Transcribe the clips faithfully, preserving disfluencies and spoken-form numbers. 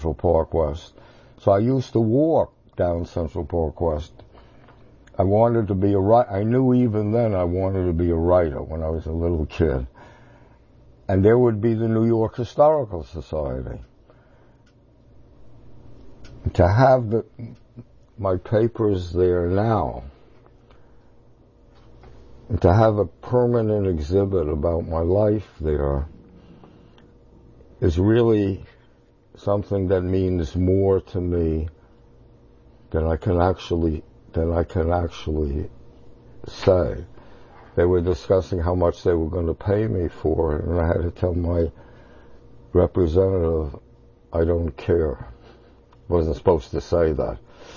Central Park West. So I used to walk down Central Park West. I wanted to be a writer. I knew even then I wanted to be a writer when I was a little kid. And there would be the New York Historical Society. To have the, my papers there now, and to have a permanent exhibit about my life there, is really something that means more to me than I can actually than I can actually say. They were discussing how much they were going to pay me for it, and I had to tell my representative, I don't care. Wasn't supposed to say that.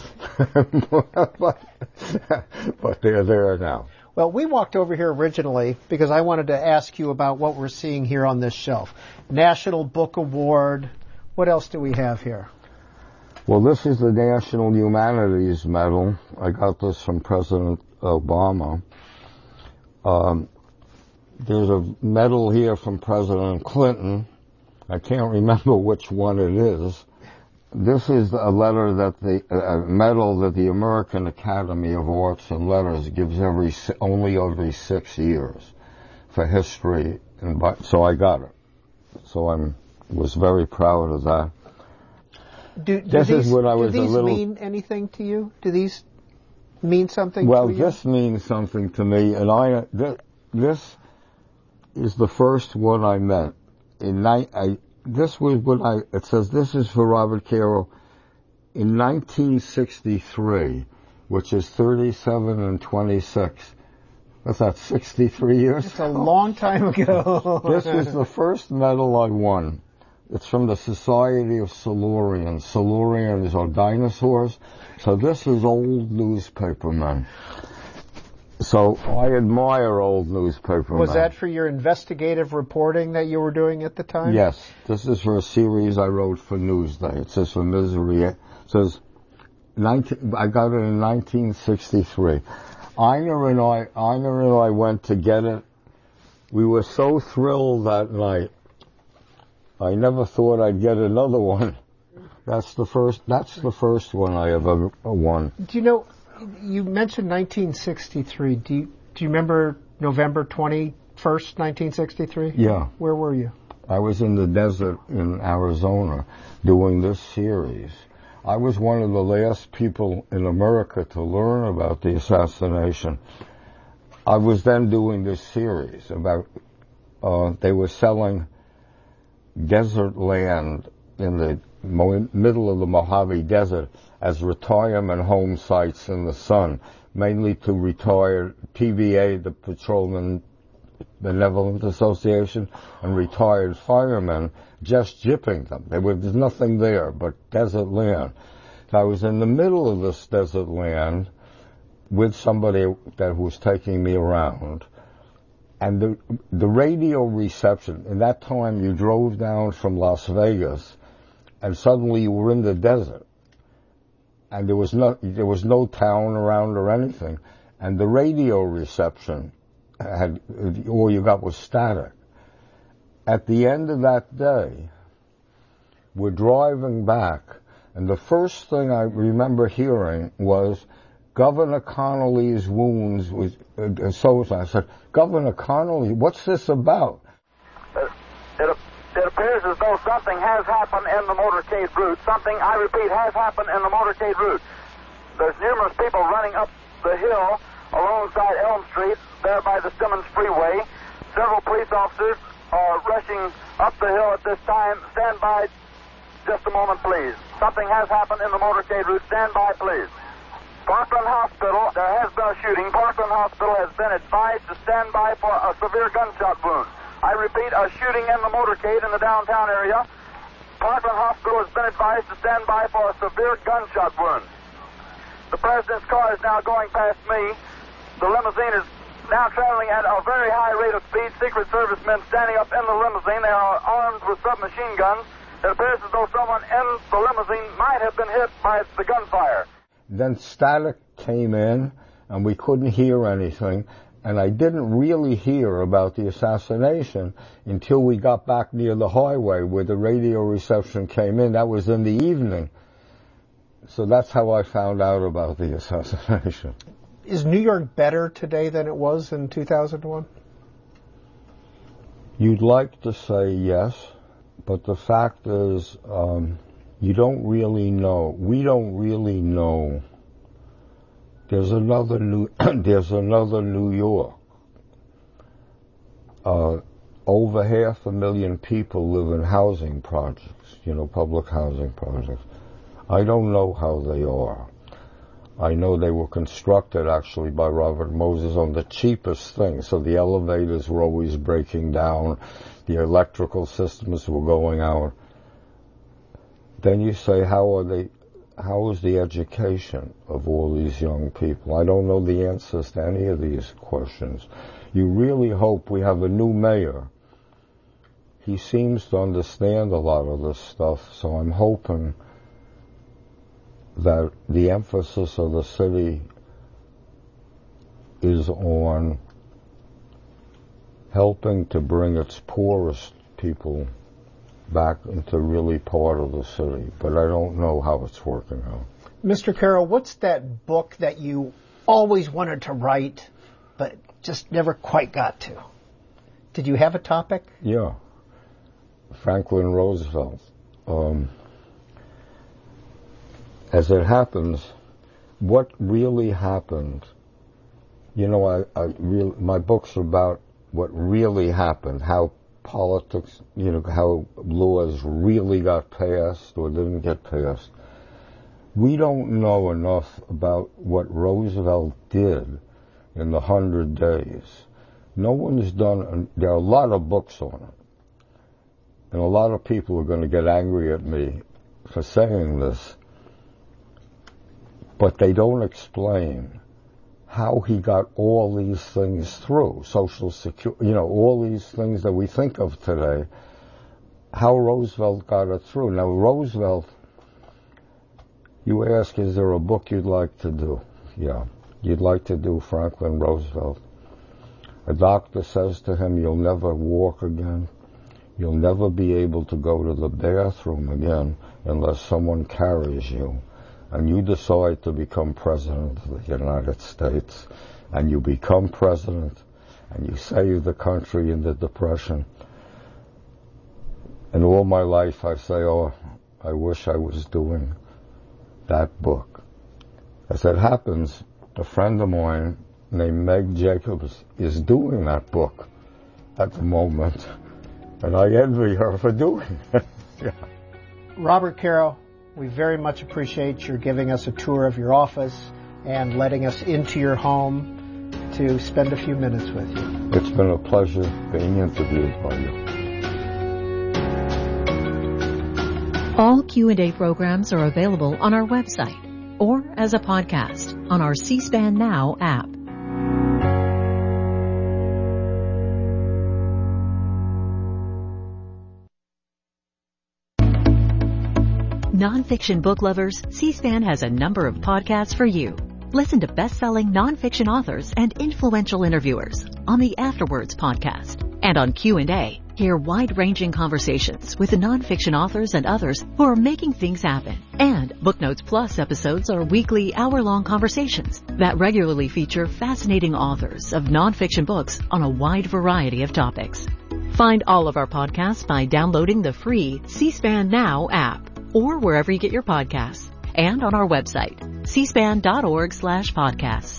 but, but they're there now. Well, we walked over here originally because I wanted to ask you about what we're seeing here on this shelf. National Book Award. What else do we have here? Well, this is the National Humanities Medal. I got this from President Obama. Um, there's a medal here from President Clinton. I can't remember which one it is. This is a letter that the a medal that the American Academy of Arts and Letters gives every only every six years for history, and so I got it. So I'm was very proud of that. Do, do this these, is when I was do these a little, mean anything to you? Do these mean something well, to you? Well, this means something to me, and I th- this is the first one I met in ni- I. This was when I, it says this is for Robert Caro in nineteen sixty-three, which is thirty-seven and twenty-six. What's that, sixty-three years? It's a long time ago. This is the first medal I won. It's from the Society of Silurians. Silurians are dinosaurs. So this is old newspapermen. So I admire old newspapermen. Was that for your investigative reporting that you were doing at the time? Yes. This is for a series I wrote for Newsday. It says for Misery. It says, nineteen, I got it in nineteen sixty-three. Einar and I, Einar and I went to get it. We were so thrilled that night. I never thought I'd get another one. That's the first, that's the first one I ever won. Do you know, you mentioned nineteen sixty-three. Do you, do you remember November twenty-first, nineteen sixty-three? Yeah. Where were you? I was in the desert in Arizona doing this series. I was one of the last people in America to learn about the assassination. I was then doing this series about, uh, they were selling desert land in the mo- middle of the Mojave Desert as retirement home sites in the sun, mainly to retired P V A, the Patrolman Benevolent Association, and retired firemen, just gypping them. There was nothing there but desert land. So I was in the middle of this desert land with somebody that was taking me around. And the the radio reception, in that time you drove down from Las Vegas and suddenly you were in the desert. And there was no there was no town around or anything. And the radio reception had, all you got was static. At the end of that day, we're driving back, and the first thing I remember hearing was Governor Connolly's wounds was uh, so I said, Governor Connolly, what's this about? Uh, it, it appears as though something has happened in the motorcade route. Something, I repeat, has happened in the motorcade route. There's numerous people running up the hill alongside Elm Street, there by the Simmons Freeway. Several police officers are rushing up the hill at this time. Stand by just a moment, please. Something has happened in the motorcade route. Stand by, please. Parkland Hospital, there has been a shooting. Parkland Hospital has been advised to stand by for a severe gunshot wound. I repeat, a shooting in the motorcade in the downtown area. Parkland Hospital has been advised to stand by for a severe gunshot wound. The President's car is now going past me. The limousine is now traveling at a very high rate of speed. Secret Service men standing up in the limousine. They are armed with submachine guns. It appears as though someone in the limousine might have been hit by the gunfire. Then static came in, and we couldn't hear anything. And I didn't really hear about the assassination until we got back near the highway where the radio reception came in. That was in the evening. So that's how I found out about the assassination. Is New York better today than it was in two thousand one? You'd like to say yes, but the fact is, um, you don't really know. We don't really know. There's another New, there's another New York. Uh, over half a million people live in housing projects, you know, public housing projects. I don't know how they are. I know they were constructed actually by Robert Moses on the cheapest thing, so the elevators were always breaking down, the electrical systems were going out. Then you say, how are they, how is the education of all these young people? I don't know the answers to any of these questions. You really hope we have a new mayor. He seems to understand a lot of this stuff, so I'm hoping that the emphasis of the city is on helping to bring its poorest people back into really part of the city. But I don't know how it's working out. Mister Caro, what's that book that you always wanted to write but just never quite got to? Did you have a topic? Yeah. Franklin Roosevelt. Um, As it happens, what really happened, you know, I, I real, my book's about what really happened, how politics, you know, how laws really got passed or didn't get passed. We don't know enough about what Roosevelt did in the hundred days. No one's done, there are a lot of books on it. And a lot of people are going to get angry at me for saying this. But they don't explain how he got all these things through, Social Security, you know, all these things that we think of today, how Roosevelt got it through. Now, Roosevelt, you ask, is there a book you'd like to do? Yeah, you'd like to do Franklin Roosevelt. A doctor says to him, you'll never walk again. You'll never be able to go to the bathroom again unless someone carries you. And you decide to become president of the United States, and you become president, and you save the country in the Depression. And all my life I say, oh, I wish I was doing that book. As it happens, a friend of mine named Meg Jacobs is doing that book at the moment, and I envy her for doing it. Yeah. Robert Caro, we very much appreciate your giving us a tour of your office and letting us into your home to spend a few minutes with you. It's been a pleasure being interviewed by you. All Q and A programs are available on our website or as a podcast on our C-SPAN Now app. Nonfiction book lovers, C-SPAN has a number of podcasts for you. Listen to best-selling nonfiction authors and influential interviewers on the Afterwards podcast. And on Q and A, hear wide-ranging conversations with the nonfiction authors and others who are making things happen. And Book Notes Plus episodes are weekly hour-long conversations that regularly feature fascinating authors of nonfiction books on a wide variety of topics. Find all of our podcasts by downloading the free C-SPAN Now app, or wherever you get your podcasts, and on our website, c span dot org slash podcasts.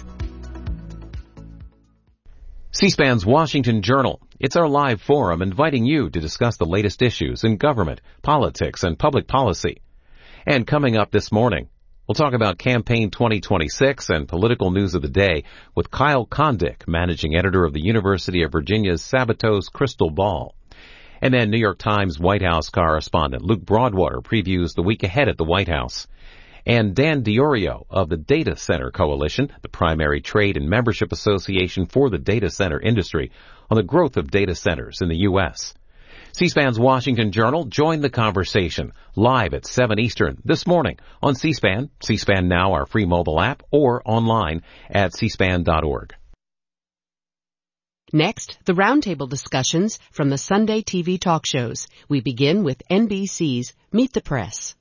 C-SPAN's Washington Journal. It's our live forum inviting you to discuss the latest issues in government, politics, and public policy. And coming up this morning, we'll talk about Campaign twenty twenty-six and political news of the day with Kyle Kondik, managing editor of the University of Virginia's Sabatos Crystal Ball. And then New York Times White House correspondent Luke Broadwater previews the week ahead at the White House. And Dan Diorio of the Data Center Coalition, the primary trade and membership association for the data center industry, on the growth of data centers in the U S. C-SPAN's Washington Journal joined the conversation live at seven Eastern this morning on C-SPAN, C-SPAN Now, our free mobile app, or online at c span dot org. Next, the roundtable discussions from the Sunday T V talk shows. We begin with N B C's Meet the Press.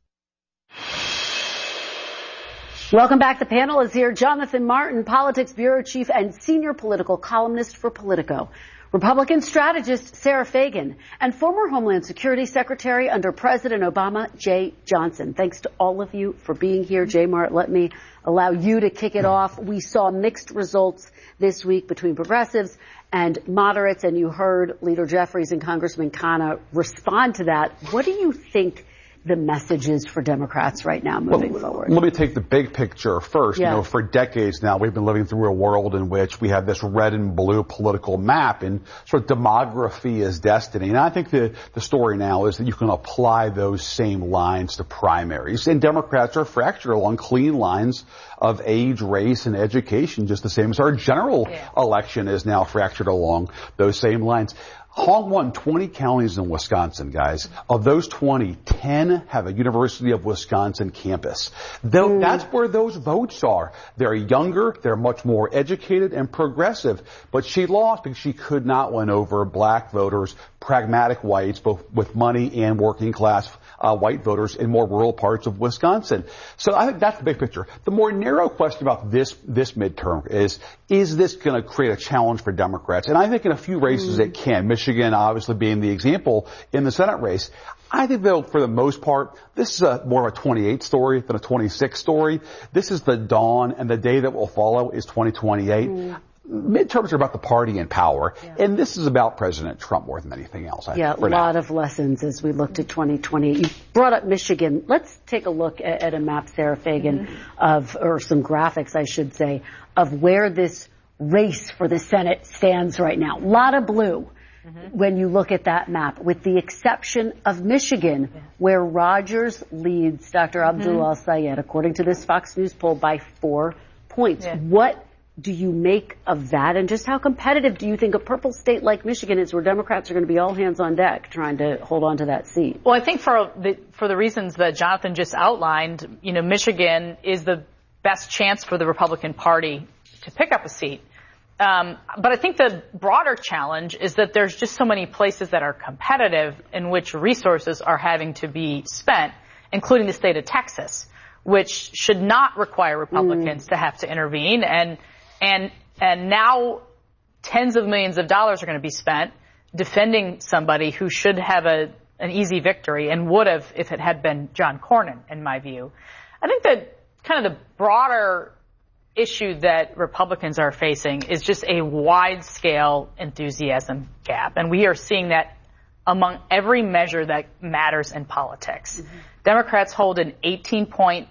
Welcome back. The panel is here. Jonathan Martin, Politics Bureau Chief and Senior Political Columnist for Politico. Republican strategist Sarah Fagan, and former Homeland Security Secretary under President Obama, Jeh Johnson. Thanks to all of you for being here. Jay Mart, let me allow you to kick it off. We saw mixed results this week between progressives and moderates, and you heard Leader Jeffries and Congressman Khanna respond to that. What do you think the message is for Democrats right now moving well, forward? Let me take the big picture first. Yeah. You know, for decades now, we've been living through a world in which we have this red and blue political map, and sort of demography is destiny. And I think the, the story now is that you can apply those same lines to primaries. And Democrats are fractured along clean lines of age, race, and education, just the same as our general yeah. election is now fractured along those same lines. Hong won twenty counties in Wisconsin, guys. Of those twenty, ten have a University of Wisconsin campus. Though mm. That's where those votes are. They're younger, they're much more educated and progressive. But she lost because she could not win over black voters, pragmatic whites, both with money and working class uh, white voters in more rural parts of Wisconsin. So I think that's the big picture. The more narrow question about this this midterm is, is this going to create a challenge for Democrats? And I think in a few races mm. it can. Michigan obviously being the example in the Senate race. I think, though, for the most part, this is a more of a twenty-eight story than a twenty-six story. This is the dawn, and the day that will follow is twenty twenty-eight. Mm. Midterms are about the party in power, yeah. and this is about President Trump more than anything else. I yeah, a lot now. of lessons as we looked at twenty twenty. You brought up Michigan. Let's take a look at, at a map, Sarah Fagan, mm-hmm. of, or some graphics, I should say, of where this race for the Senate stands right now. A lot of blue. Mm-hmm. When you look at that map, with the exception of Michigan, yeah. where Rogers leads Doctor Mm-hmm. Abdul Al-Sayed, according to this Fox News poll, by four points. Yeah. What do you make of that, and just how competitive do you think a purple state like Michigan is, where Democrats are going to be all hands on deck trying to hold on to that seat? Well, I think for the for the reasons that Jonathan just outlined, you know, Michigan is the best chance for the Republican Party to pick up a seat. Um, but I think the broader challenge is that there's just so many places that are competitive in which resources are having to be spent, including the state of Texas, which should not require Republicans mm. to have to intervene. And and and now tens of millions of dollars are going to be spent defending somebody who should have a an easy victory and would have if it had been John Cornyn, in my view. I think that kind of the broader issue that Republicans are facing is just a wide-scale enthusiasm gap. And we are seeing that among every measure that matters in politics. Mm-hmm. Democrats hold an eighteen-point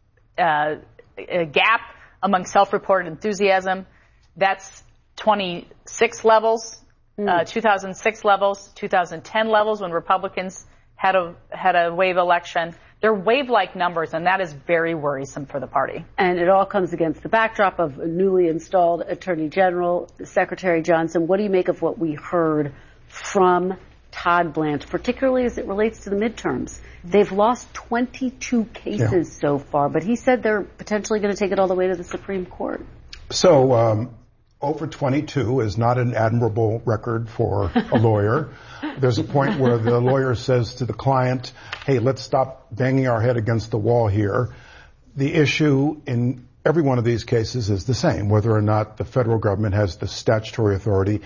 uh, gap among self-reported enthusiasm. That's twenty-six levels, mm. uh, two thousand six levels, two thousand ten levels when Republicans had a had a wave election. They're wave-like numbers, and that is very worrisome for the party. And it all comes against the backdrop of a newly installed Attorney General, Secretary Johnson. What do you make of what we heard from Todd Blanche, particularly as it relates to the midterms? They've lost twenty-two cases yeah. so far, but he said they're potentially going to take it all the way to the Supreme Court. So, um, over twenty-two is not an admirable record for a lawyer. There's a point where the lawyer says to the client, hey, let's stop banging our head against the wall here. The issue in every one of these cases is the same, whether or not the federal government has the statutory authority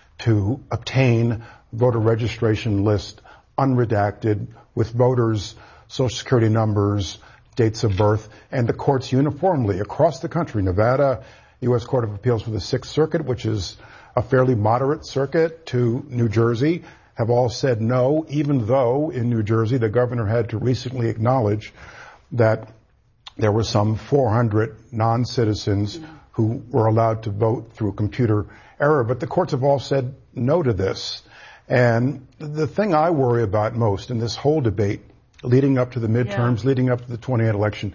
to obtain voter registration list unredacted with voters' social security numbers, dates of birth, and the courts uniformly across the country, Nevada, U S Court of Appeals for the Sixth Circuit, which is a fairly moderate circuit, to New Jersey, have all said no, even though in New Jersey the governor had to recently acknowledge that there were some four hundred non-citizens who were allowed to vote through computer error. But the courts have all said no to this. And the thing I worry about most in this whole debate leading up to the midterms, yeah. leading up to the twenty-eight election,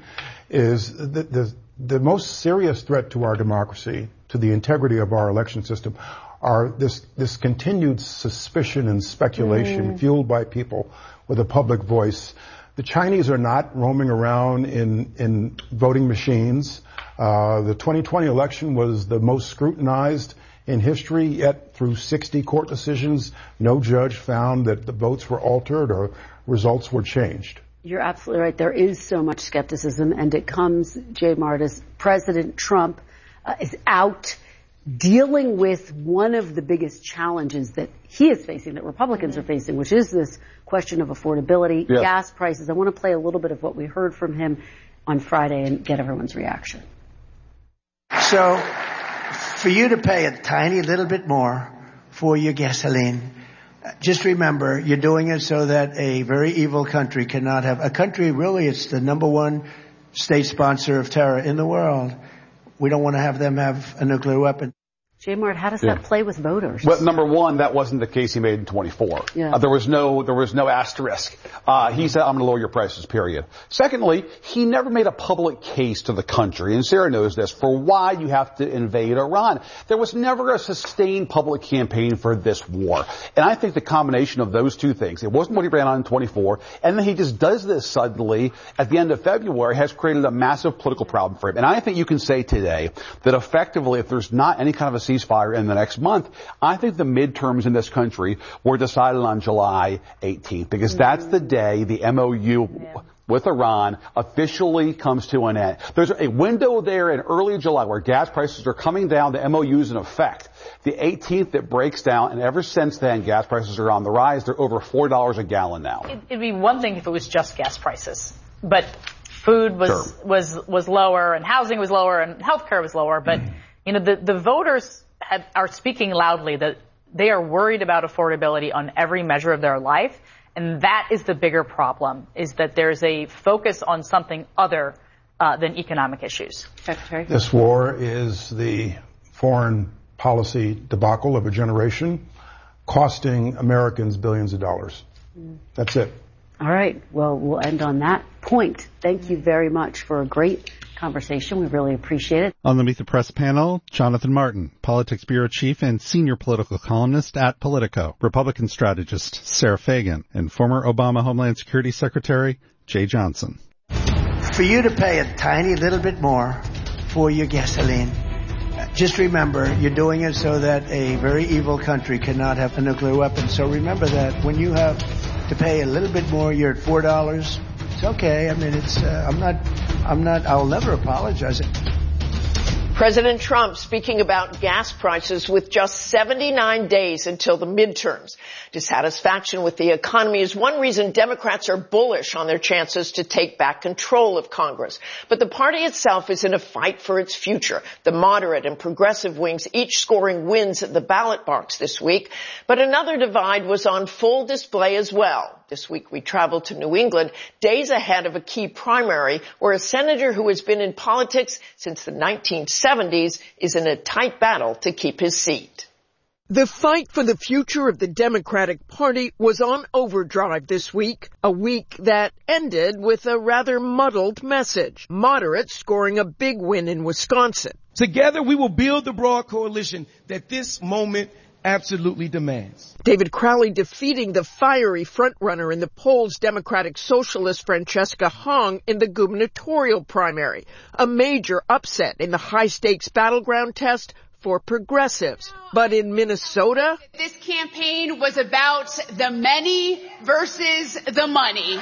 is the, the the most serious threat to our democracy, to the integrity of our election system, are this this continued suspicion and speculation mm. fueled by people with a public voice. The Chinese are not roaming around in in voting machines. Uh, the twenty twenty election was the most scrutinized in history, yet through sixty court decisions, no judge found that the votes were altered or results were changed. You're absolutely right. There is so much skepticism, and it comes, Jay Mart, as President Trump uh, is out dealing with one of the biggest challenges that he is facing, that Republicans are facing, which is this question of affordability, yeah. gas prices. I want to play a little bit of what we heard from him on Friday and get everyone's reaction. So, for you to pay a tiny little bit more for your gasoline, just remember, you're doing it so that a very evil country cannot have, a country really, it's the number one state sponsor of terror in the world. We don't want to have them have a nuclear weapon. Jay Mart, how does yeah. that play with voters? Well, number one, that wasn't the case he made in twenty-four. Yeah. Uh, there was no, there was no asterisk. Uh, he said, I'm going to lower your prices, period. Secondly, he never made a public case to the country, and Sarah knows this, for why you have to invade Iran. There was never a sustained public campaign for this war. And I think the combination of those two things, it wasn't what he ran on in twenty-four, and then he just does this suddenly at the end of February, has created a massive political problem for him. And I think you can say today that effectively, if there's not any kind of a ceasefire in the next month, I think the midterms in this country were decided on July eighteenth, because mm-hmm. that's the day the M O U yeah. with Iran officially comes to an end. There's a window there in early July where gas prices are coming down, the M O U's in effect. The eighteenth it breaks down, and ever since then, gas prices are on the rise. They're over four dollars a gallon now. It'd be one thing if it was just gas prices, but food was sure. was was lower, and housing was lower, and healthcare was lower. But you know, the the voters have, are speaking loudly that they are worried about affordability on every measure of their life, and that is the bigger problem: is that there's a focus on something other uh, than economic issues. Secretary? This war is the foreign policy debacle of a generation, costing Americans billions of dollars. Mm. That's it. All right. Well, we'll end on that point. Thank you very much for a great conversation. We really appreciate it. On the Meet the Press panel, Jonathan Martin, Politics Bureau Chief and Senior Political Columnist at Politico, Republican strategist Sarah Fagan, and former Obama Homeland Security Secretary Jay Johnson. For you to pay a tiny little bit more for your gasoline, just remember, you're doing it so that a very evil country cannot have a nuclear weapon. So remember that when you have to pay a little bit more, you're at four dollars. It's okay. I mean, it's, uh, I'm not, I'm not, I'll never apologize. President Trump speaking about gas prices with just seventy-nine days until the midterms. Dissatisfaction with the economy is one reason Democrats are bullish on their chances to take back control of Congress. But the party itself is in a fight for its future. The moderate and progressive wings each scoring wins at the ballot box this week. But another divide was on full display as well. This week we traveled to New England, days ahead of a key primary where a senator who has been in politics since the nineteen seventies is in a tight battle to keep his seat. The fight for the future of the Democratic Party was on overdrive this week, a week that ended with a rather muddled message. Moderates scoring a big win in Wisconsin. Together we will build the broad coalition that this moment absolutely demands. David Crowley defeating the fiery frontrunner in the polls, Democratic Socialist Francesca Hong in the gubernatorial primary. A major upset in the high-stakes battleground test for progressives. But in Minnesota, this campaign was about the many versus the money.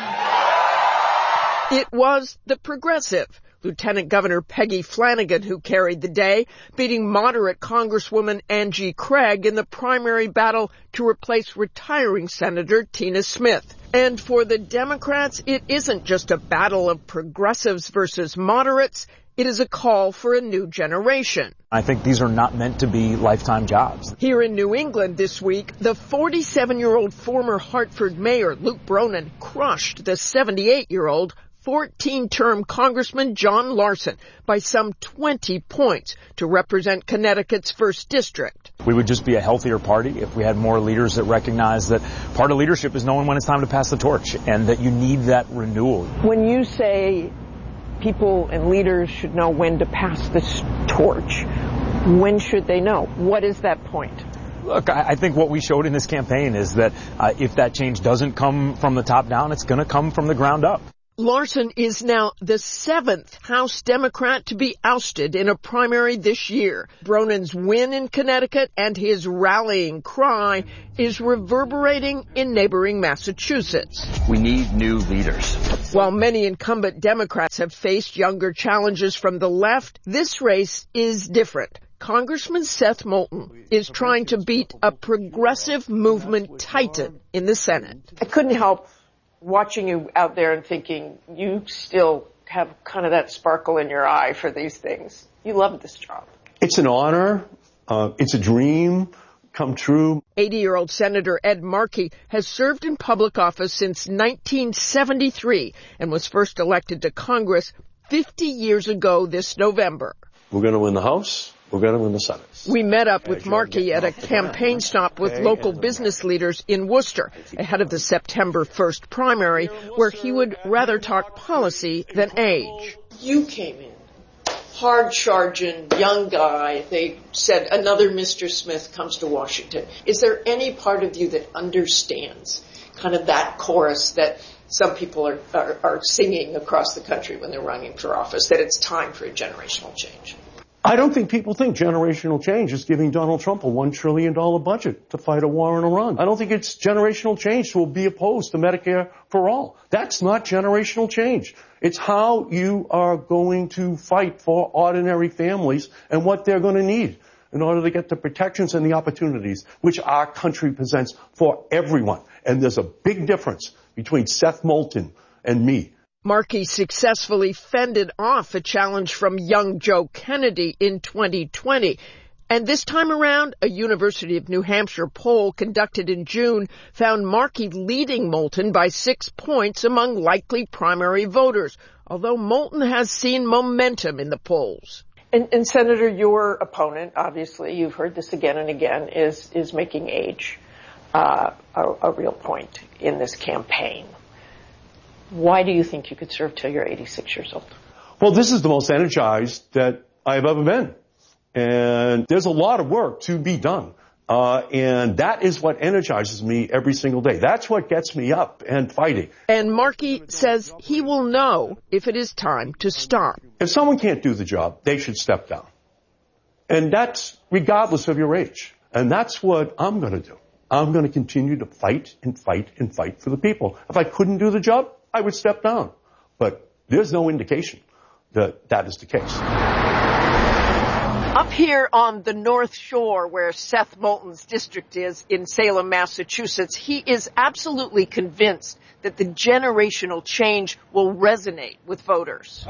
It was the progressive. Lieutenant Governor Peggy Flanagan who carried the day, beating moderate Congresswoman Angie Craig in the primary battle to replace retiring Senator Tina Smith. And for the Democrats, it isn't just a battle of progressives versus moderates. It is a call for a new generation. I think these are not meant to be lifetime jobs. Here in New England this week, the forty-seven-year-old former Hartford mayor Luke Bronin crushed the seventy-eight-year-old fourteen-term Congressman John Larson by some twenty points to represent Connecticut's first district. We would just be a healthier party if we had more leaders that recognize that part of leadership is knowing when it's time to pass the torch and that you need that renewal. When you say people and leaders should know when to pass this torch, when should they know? What is that point? Look, I think what we showed in this campaign is that uh, if that change doesn't come from the top down, it's going to come from the ground up. Larson is now the seventh House Democrat to be ousted in a primary this year. Bronin's win in Connecticut and his rallying cry is reverberating in neighboring Massachusetts. We need new leaders. While many incumbent Democrats have faced younger challenges from the left, this race is different. Congressman Seth Moulton is trying to beat a progressive movement titan in the Senate. I couldn't help watching you out there and thinking you still have kind of that sparkle in your eye for these things. You love this job. It's an honor. Uh, it's a dream come true. eighty-year-old Senator Ed Markey has served in public office since nineteen seventy-three and was first elected to Congress fifty years ago this November. We're going to win the House. We're going to win the Senate. We met up with Markey at a campaign stop with local business leaders in Worcester ahead of the September first primary, where he would rather talk policy than age. You came in, hard-charging, young guy. They said another Mister Smith comes to Washington. Is there any part of you that understands kind of that chorus that some people are, are, are singing across the country when they're running for office, that it's time for a generational change? I don't think people think generational change is giving Donald Trump a one trillion dollars budget to fight a war in Iran. I don't think it's generational change to be opposed to Medicare for all. That's not generational change. It's how you are going to fight for ordinary families and what they're going to need in order to get the protections and the opportunities which our country presents for everyone. And there's a big difference between Seth Moulton and me. Markey successfully fended off a challenge from young Joe Kennedy in twenty twenty. And this time around, a University of New Hampshire poll conducted in June found Markey leading Moulton by six points among likely primary voters, although Moulton has seen momentum in the polls. And, and Senator, your opponent, obviously, you've heard this again and again, is, is making age uh, a, a real point in this campaign. Why do you think you could serve till you're eighty-six years old? Well, this is the most energized that I've ever been. And there's a lot of work to be done. Uh, and that is what energizes me every single day. That's what gets me up and fighting. And Markey says he will know if it is time to stop. If someone can't do the job, they should step down. And that's regardless of your age. And that's what I'm going to do. I'm going to continue to fight and fight and fight for the people. If I couldn't do the job, I would step down. But there's no indication that that is the case. Up here on the North Shore, where Seth Moulton's district is in Salem, Massachusetts, he is absolutely convinced that the generational change will resonate with voters.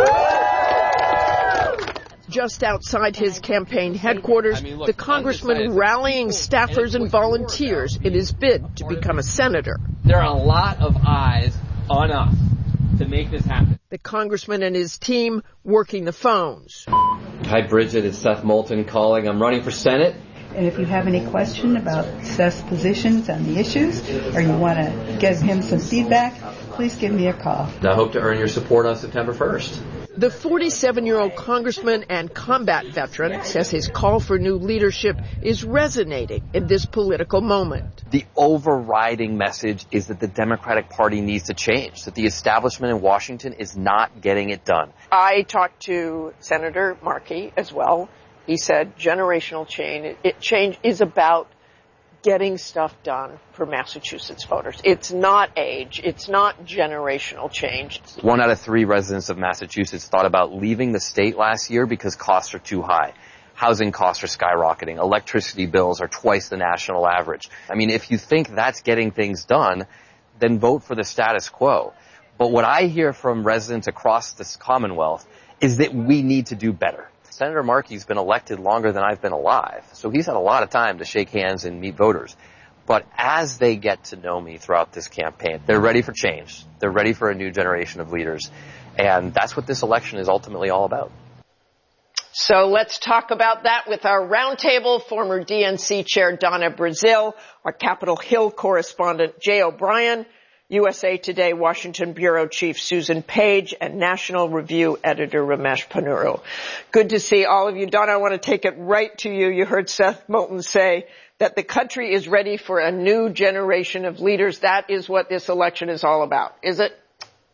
Just outside his campaign headquarters, I mean, look, the congressman rallying staffers and volunteers in his bid to become a senator. There are a lot of eyes on us to make this happen. The congressman and his team working the phones. Hi, Bridget. It's Seth Moulton calling. I'm running for Senate. And if you have any question about Seth's positions on the issues, or you want to give him some feedback, please give me a call. I hope to earn your support on September first. The forty-seven-year-old congressman and combat veteran says his call for new leadership is resonating in this political moment. The overriding message is that the Democratic Party needs to change, that the establishment in Washington is not getting it done. I talked to Senator Markey as well. He said generational change, it, change is about getting stuff done for Massachusetts voters. It's not age. It's not generational change. One out of three residents of Massachusetts thought about leaving the state last year because costs are too high. Housing costs are skyrocketing. Electricity bills are twice the national average. I mean, if you think that's getting things done, then vote for the status quo. But what I hear from residents across this Commonwealth is that we need to do better. Senator Markey's been elected longer than I've been alive, so he's had a lot of time to shake hands and meet voters. But as they get to know me throughout this campaign, they're ready for change. They're ready for a new generation of leaders. And that's what this election is ultimately all about. So let's talk about that with our roundtable, former D N C Chair Donna Brazile, our Capitol Hill correspondent Jay O'Brien, U S A Today Washington Bureau Chief Susan Page, and National Review Editor Ramesh Ponnuru. Good to see all of you. Donna, I want to take it right to you. You heard Seth Moulton say that the country is ready for a new generation of leaders. That is what this election is all about, is it?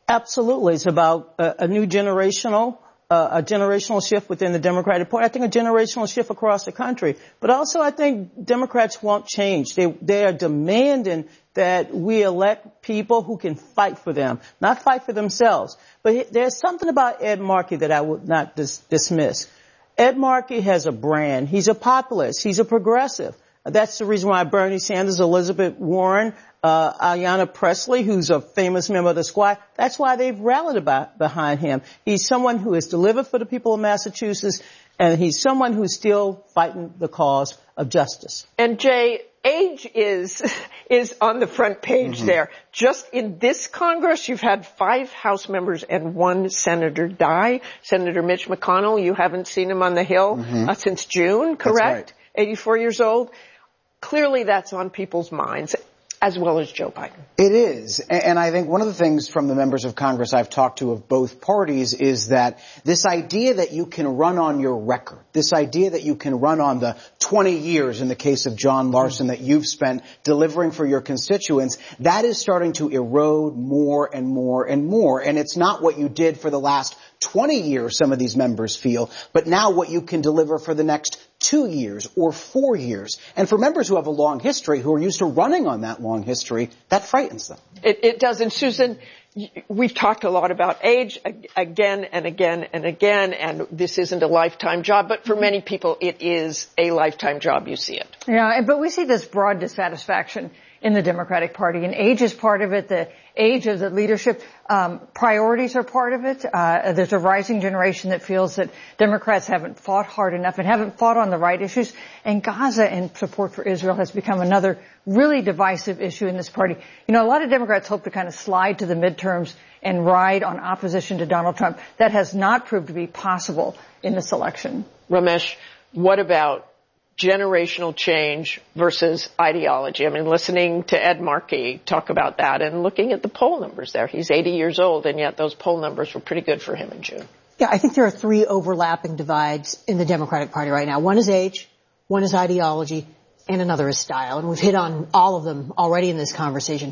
Absolutely. It's about a, a new generational, uh, a generational shift within the Democratic Party. I think a generational shift across the country. But also I think Democrats want change. They, they are demanding that we elect people who can fight for them, not fight for themselves. But there's something about Ed Markey that I would not dis- dismiss. Ed Markey has a brand. He's a populist. He's a progressive. That's the reason why Bernie Sanders, Elizabeth Warren, uh, Ayanna Pressley, who's a famous member of the squad, that's why they've rallied about, behind him. He's someone who has delivered for the people of Massachusetts, and he's someone who's still fighting the cause of justice. And Jay, age is is on the front page mm-hmm. there. Just in this Congress, you've had five House members and one senator die. Senator Mitch McConnell, you haven't seen him on the Hill mm-hmm. uh, since June, correct? Right. eighty-four years old. Clearly that's on people's minds, as well as Joe Biden. It is. And I think one of the things from the members of Congress I've talked to of both parties is that this idea that you can run on your record, this idea that you can run on the twenty years in the case of John Larson that you've spent delivering for your constituents, that is starting to erode more and more and more. And it's not what you did for the last twenty years, some of these members feel, but now what you can deliver for the next two years or four years. And for members who have a long history, who are used to running on that long history, that frightens them. It, it does. And Susan, we've talked a lot about age again and again and again, and this isn't a lifetime job, but for many people it is a lifetime job. You see it. Yeah, but we see this broad dissatisfaction in the Democratic Party, and age is part of it. The age of the leadership, um, priorities are part of it. Uh, there's a rising generation that feels that Democrats haven't fought hard enough and haven't fought on the right issues. And Gaza and support for Israel has become another really divisive issue in this party. You know, a lot of Democrats hope to kind of slide to the midterms and ride on opposition to Donald Trump. That has not proved to be possible in this election. Ramesh, what about generational change versus ideology? I mean, listening to Ed Markey talk about that and looking at the poll numbers there. He's eighty years old, and yet those poll numbers were pretty good for him in June. Yeah, I think there are three overlapping divides in the Democratic Party right now. One is age, one is ideology, and another is style. And we've hit on all of them already in this conversation.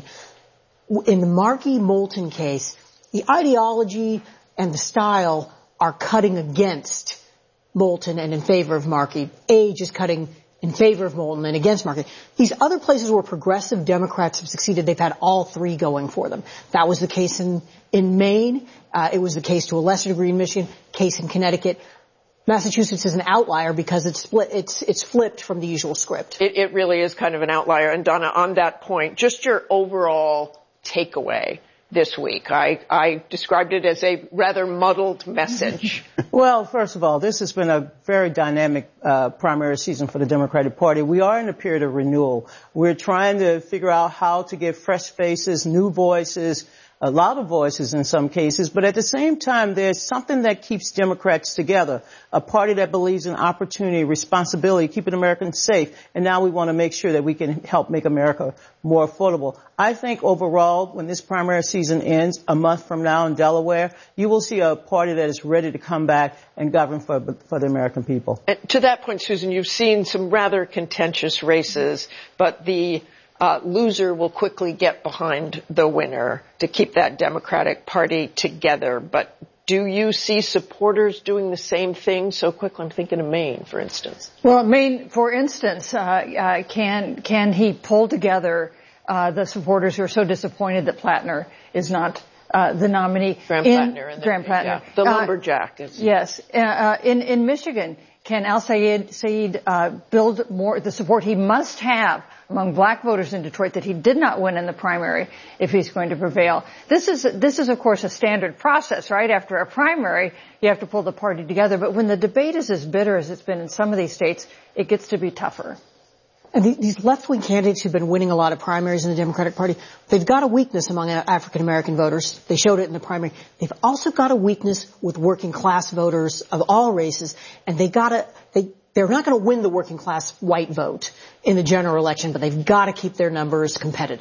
In the Markey-Moulton case, the ideology and the style are cutting against Moulton and in favor of Markey. Age is cutting in favor of Moulton and against Markey. These other places where progressive Democrats have succeeded, they've had all three going for them. That was the case in, in Maine. Uh, it was the case to a lesser degree in Michigan, case in Connecticut. Massachusetts is an outlier because it's split, it's, it's flipped from the usual script. It, it really is kind of an outlier. And Donna, on that point, just your overall takeaway this week. I, I described it as a rather muddled message. Well, first of all, this has been a very dynamic uh, primary season for the Democratic Party. We are in a period of renewal. We're trying to figure out how to get fresh faces, new voices, a lot of voices in some cases, but at the same time, there's something that keeps Democrats together, a party that believes in opportunity, responsibility, keeping Americans safe, and now we want to make sure that we can help make America more affordable. I think overall, when this primary season ends, a month from now in Delaware, you will see a party that is ready to come back and govern for, for the American people. And to that point, Susan, you've seen some rather contentious races, but the Uh, loser will quickly get behind the winner to keep that Democratic Party together. But do you see supporters doing the same thing so quickly? I'm thinking of Maine, for instance. Well, Maine, for instance, uh, uh, can can he pull together uh, the supporters who are so disappointed that Plattner is not uh, the nominee? Graham in, Plattner. And Graham Plattner. Yeah, the lumberjack. Uh, yes. Uh, uh, in, in Michigan, can Al Sayed, Sayed uh, build more the support he must have among black voters in Detroit that he did not win in the primary if he's going to prevail? This is, this is of course a standard process, right? After a primary, you have to pull the party together. But when the debate is as bitter as it's been in some of these states, it gets to be tougher. And these left-wing candidates who've been winning a lot of primaries in the Democratic Party, they've got a weakness among African-American voters. They showed it in the primary. They've also got a weakness with working-class voters of all races, and they got to, they, they're not going to win the working-class white vote in the general election, but they've got to keep their numbers competitive.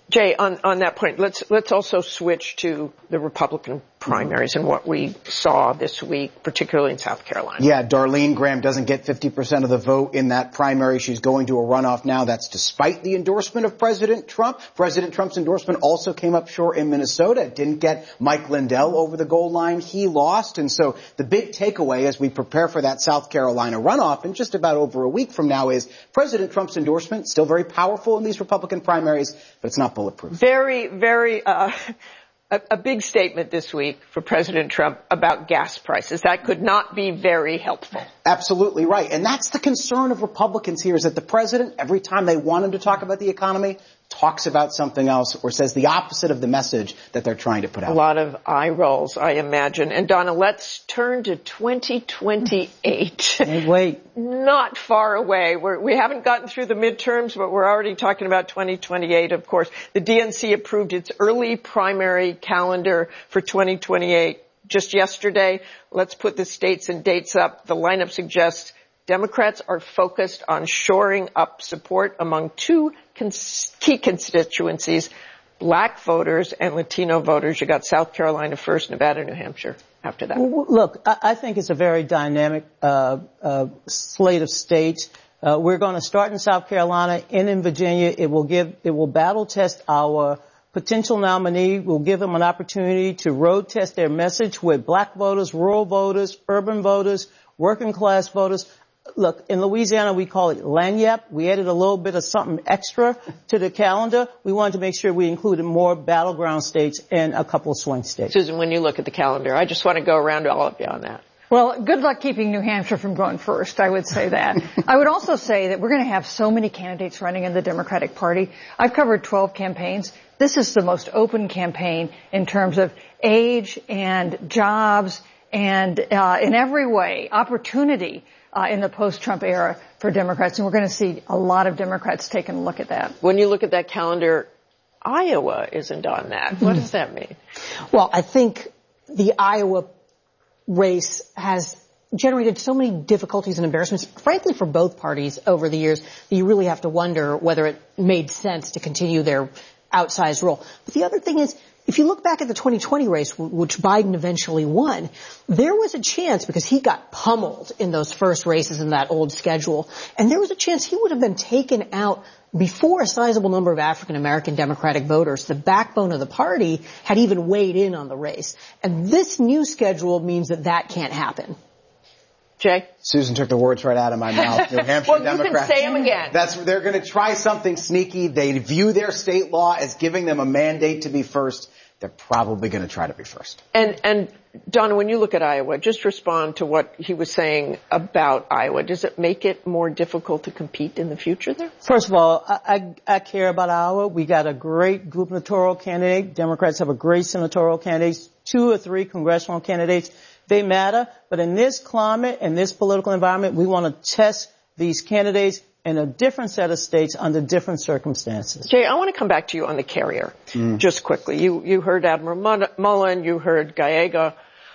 Jay, on, on that point, let's let's also switch to the Republican primaries and what we saw this week, particularly in South Carolina. Yeah, Darlene Graham doesn't get fifty percent of the vote in that primary. She's going to a runoff now. That's despite the endorsement of President Trump. President Trump's endorsement also came up short in Minnesota. It didn't get Mike Lindell over the goal line. He lost. And so the big takeaway as we prepare for that South Carolina runoff in just about over a week from now is President Trump's endorsement, still very powerful in these Republican primaries, but it's not bulletproof. Very, very, uh, a, a big statement this week for President Trump about gas prices. That could not be very helpful. Absolutely right. And that's the concern of Republicans here is that the president, every time they want him to talk about the economy, talks about something else or says the opposite of the message that they're trying to put out. A lot of eye rolls, I imagine. And Donna, let's turn to twenty twenty-eight. Hey, wait. Not far away. We're, we haven't gotten through the midterms, but we're already talking about twenty twenty-eight, of course. The D N C approved its early primary calendar for twenty twenty-eight just yesterday. Let's put the states and dates up. The lineup suggests Democrats are focused on shoring up support among two cons- key constituencies, black voters and Latino voters. You got South Carolina first, Nevada, New Hampshire after that. Well, look, I, I think it's a very dynamic uh, uh, slate of states. Uh, we're going to start in South Carolina and in Virginia. It will give, it will battle test our potential nominee. We'll give them an opportunity to road test their message with black voters, rural voters, urban voters, working class voters. Look, in Louisiana, we call it lagniappe. We added a little bit of something extra to the calendar. We wanted to make sure we included more battleground states and a couple of swing states. Susan, when you look at the calendar, I just want to go around to all of you on that. Well, good luck keeping New Hampshire from going first, I would say that. I would also say that we're going to have so many candidates running in the Democratic Party. I've covered twelve campaigns. This is the most open campaign in terms of age and jobs and uh, in every way, opportunity uh, in the post-Trump era for Democrats. And we're going to see a lot of Democrats taking a look at that. When you look at that calendar, Iowa isn't on that. What does that mean? Well, I think the Iowa race has generated so many difficulties and embarrassments, frankly, for both parties over the years, that you really have to wonder whether it made sense to continue their outsized role. But the other thing is, if you look back at the twenty twenty race, which Biden eventually won, there was a chance, because he got pummeled in those first races in that old schedule, and there was a chance he would have been taken out before a sizable number of African-American Democratic voters, the backbone of the party, had even weighed in on the race. And this new schedule means that that can't happen. Jay? Susan took the words right out of my mouth. New Hampshire well, Democrats. you can say them again. That's, they're going to try something sneaky. They view their state law as giving them a mandate to be first. They're probably going to try to be first. And, and Donna, when you look at Iowa, just respond to what he was saying about Iowa. Does it make it more difficult to compete in the future there? First of all, I, I, I care about Iowa. We got a great gubernatorial candidate. Democrats have a great senatorial candidate, two or three congressional candidates. They matter. But in this climate, in this political environment, we want to test these candidates in a different set of states under different circumstances. Jay, I want to come back to you on the carrier, mm. just quickly. You, you heard Admiral Mullen, you heard Gallego.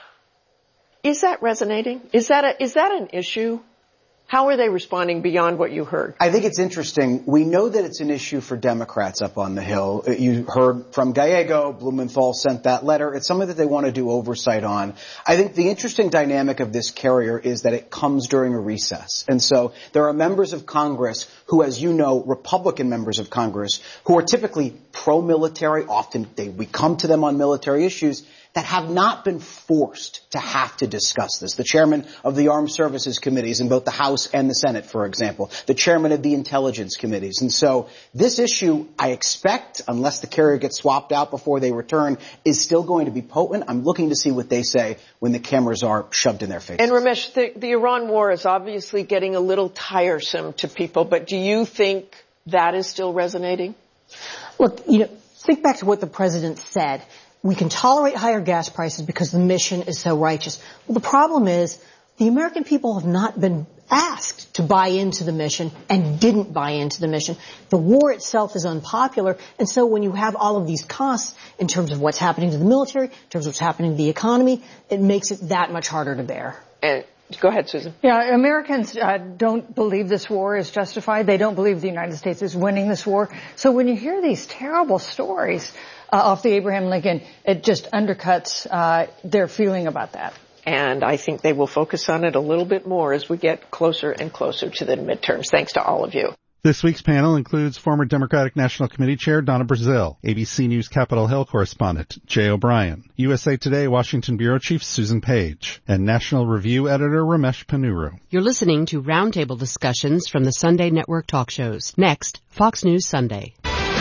Is that resonating? Is that a, is that an issue? How are they responding beyond what you heard? I think it's interesting. We know that it's an issue for Democrats up on the Hill. You heard from Gallego, Blumenthal sent that letter. It's something that they want to do oversight on. I think the interesting dynamic of this carrier is that it comes during a recess. And so there are members of Congress who, as you know, Republican members of Congress, who are typically pro-military. Often they, we come to them on military issues that have not been forced to have to discuss this. The chairman of the Armed Services Committees in both the House and the Senate, for example, the chairman of the Intelligence Committees. And so this issue, I expect, unless the carrier gets swapped out before they return, is still going to be potent. I'm looking to see what they say when the cameras are shoved in their faces. And Ramesh, the, the Iran war is obviously getting a little tiresome to people, but do you think that is still resonating? Look, you know, think back to what the president said. We can tolerate higher gas prices because the mission is so righteous. Well, the problem is the American people have not been asked to buy into the mission and didn't buy into the mission. The war itself is unpopular. And so when you have all of these costs in terms of what's happening to the military, in terms of what's happening to the economy, it makes it that much harder to bear. And Go ahead, Susan. Yeah, Americans uh, don't believe this war is justified. They don't believe the United States is winning this war. So when you hear these terrible stories uh, off the Abraham Lincoln, it just undercuts uh, their feeling about that. And I think they will focus on it a little bit more as we get closer and closer to the midterms. Thanks to all of you. This week's panel includes former Democratic National Committee Chair Donna Brazile, A B C News Capitol Hill correspondent Jay O'Brien, U S A Today Washington Bureau Chief Susan Page, and National Review Editor Ramesh Ponnuru. You're listening to Roundtable Discussions from the Sunday Network talk shows. Next, Fox News Sunday.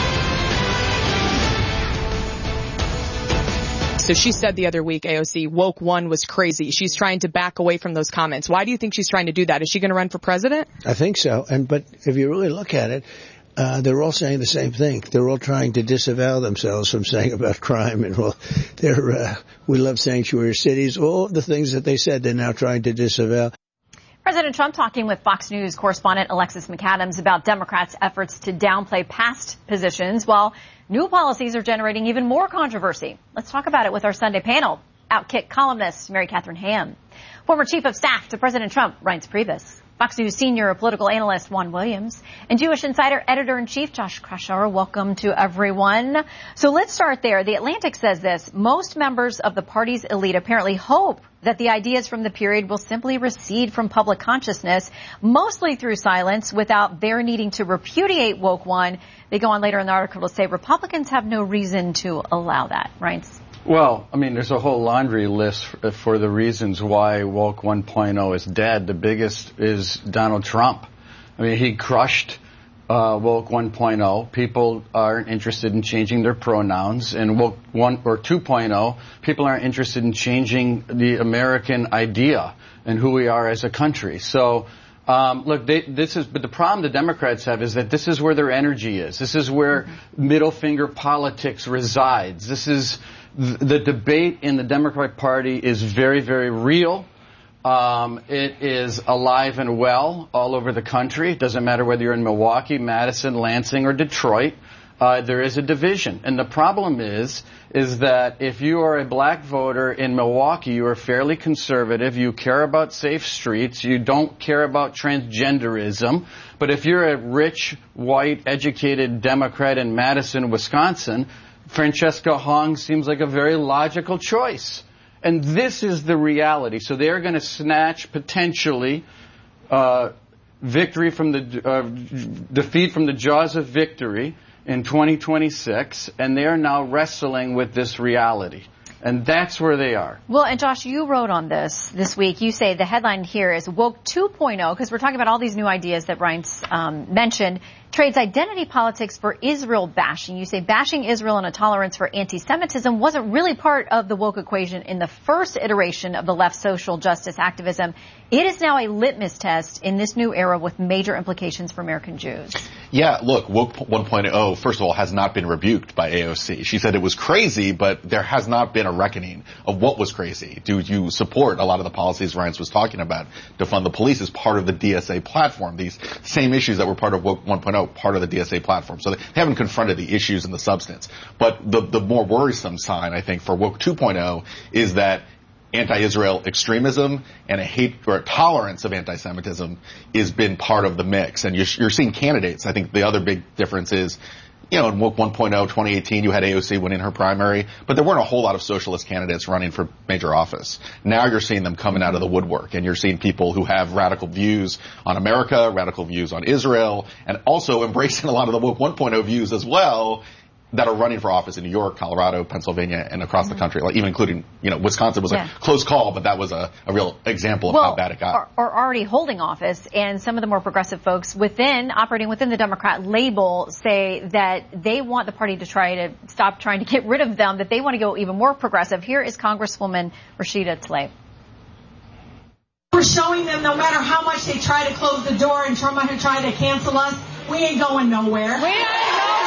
So she said the other week, A O C, woke one was crazy. She's trying to back away from those comments. Why do you think she's trying to do that? Is she going to run for president? I think so. And but if you really look at it, uh, they're all saying the same thing. They're all trying to disavow themselves from saying about crime. And well, they're, uh, we love sanctuary cities. All the things that they said, they're now trying to disavow. President Trump talking with Fox News correspondent Alexis McAdams about Democrats' efforts to downplay past positions while new policies are generating even more controversy. Let's talk about it with our Sunday panel. Outkick columnist Mary Catherine Ham, former chief of staff to President Trump Reince Priebus, Fox News senior political analyst Juan Williams, and Jewish Insider editor-in-chief Josh Kraushaar. Welcome to everyone. So let's start there. The Atlantic says this: most members of the party's elite apparently hope that the ideas from the period will simply recede from public consciousness, mostly through silence, without their needing to repudiate woke one. They go on later in the article to say Republicans have no reason to allow that. Reince? Well, I mean, there's a whole laundry list for, for the reasons why woke one point oh is dead. The biggest is Donald Trump. I mean, he crushed uh, woke one point oh. People aren't interested in changing their pronouns. And woke one or two point oh, people aren't interested in changing the American idea and who we are as a country. So, um, look, they, this is, but the problem the Democrats have is that this is where their energy is. This is where mm-hmm. middle finger politics resides. This is, the debate in the Democratic Party is very, very real. Um, it is alive and well all over the country. It doesn't matter whether you're in Milwaukee, Madison, Lansing, or Detroit. Uh, there is a division. And the problem is, is that if you are a black voter in Milwaukee, you are fairly conservative, you care about safe streets, you don't care about transgenderism. But if you're a rich, white, educated Democrat in Madison, Wisconsin, Francesca Hong seems like a very logical choice. And this is the reality. So they're going to snatch, potentially, uh, victory from the, uh, defeat from the jaws of victory in twenty twenty-six, and they are now wrestling with this reality. And that's where they are. Well, and Josh, you wrote on this this week. You say the headline here is Woke two point oh, because we're talking about all these new ideas that Reince um, mentioned, trades identity politics for Israel bashing. You say bashing Israel and a tolerance for anti-Semitism wasn't really part of the woke equation in the first iteration of the left social justice activism. It is now a litmus test in this new era with major implications for American Jews. Yeah, look, Woke one point oh, first of all, has not been rebuked by A O C. She said it was crazy, but there has not been a reckoning of what was crazy. Do you support a lot of the policies Reince was talking about? Defund the police is part of the D S A platform. These same issues that were part of Woke one point oh, part of the D S A platform. So they haven't confronted the issues and the substance. But the, the more worrisome sign, I think, for Woke two point oh is that anti-Israel extremism and a hate or a tolerance of anti-Semitism has been part of the mix. And you're, you're seeing candidates. I think the other big difference is, you know, in Woke one point oh twenty eighteen, you had A O C winning her primary, but there weren't a whole lot of socialist candidates running for major office. Now you're seeing them coming out of the woodwork, and you're seeing people who have radical views on America, radical views on Israel, and also embracing a lot of the Woke one point oh views as well, that are running for office in New York, Colorado, Pennsylvania, and across mm-hmm. the country, like even including, you know, Wisconsin was yeah. a close call, but that was a, a real example of well, how bad it got. Are, are already holding office, and some of the more progressive folks within, operating within the Democrat label, say that they want the party to try to stop trying to get rid of them, that they want to go even more progressive. Here is Congresswoman Rashida Tlaib. We're showing them no matter how much they try to close the door and try to try to cancel us, we ain't going nowhere. We ain't going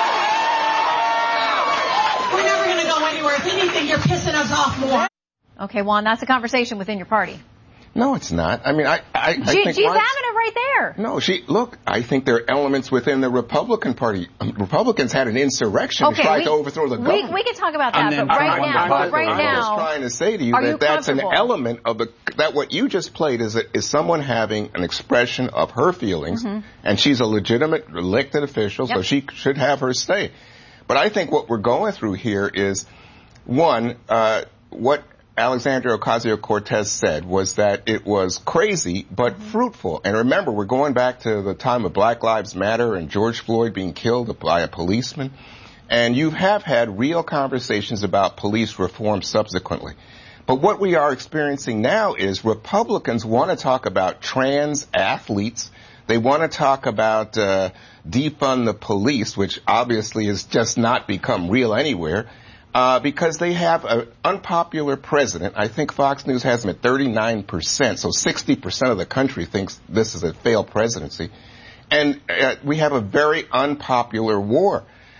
We're never going to go anywhere. If anything, you're pissing us off more. Okay, Juan, that's a conversation within your party. No, it's not. I mean, I, I, I G- think G's Reince, having it right there. No, she, look, I think there are elements within the Republican Party. Um, Republicans had an insurrection okay, to try we, to overthrow the government. We, we can talk about that, then, but right I'm, now, I'm, right I'm now. just trying to say to you that that's an element of the, that what you just played is, a, is someone having an expression of her feelings, mm-hmm. and she's a legitimate elected official, yep. so she should have her say. But I think what we're going through here is, one, uh, what Alexandria Ocasio-Cortez said was that it was crazy but fruitful. And remember, we're going back to the time of Black Lives Matter and George Floyd being killed by a policeman. And you have had real conversations about police reform subsequently. But what we are experiencing now is Republicans want to talk about trans athletes. They want to talk about uh, defund the police, which obviously has just not become real anywhere. Uh, because they have an unpopular president. I think Fox News has him at thirty-nine percent, so sixty percent of the country thinks this is a failed presidency. And uh, we have a very unpopular war.